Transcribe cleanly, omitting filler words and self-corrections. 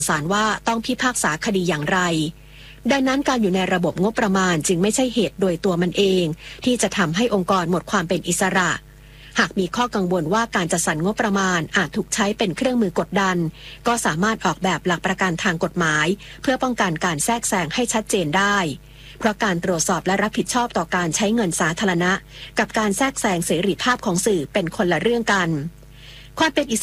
ศาลว่าต้องพิพากษาคดีอย่างไรดังนั้นการอยู่ในระบบงบประมาณจึงไม่ใช่เหตุโดยตัวมันเองที่จะทำให้องค์กรหมดความเป็นอิสระหากมีข้อกังวลว่าการจัดสรรงบประมาณอาจถูกใช้เป็นเครื่องมือกดดันก็สามารถออกแบบหลักประกันทางกฎหมายเพื่อป้องกันการแทรกแซงให้ชัดเจนได้เพราะการตรวจสอบและรับผิดชอบต่อการใช้เงินสาธารณะกับการแทรกแซงเสรีภาพของสื่อเป็นคนละเรื่องกันความเป็นอิสระ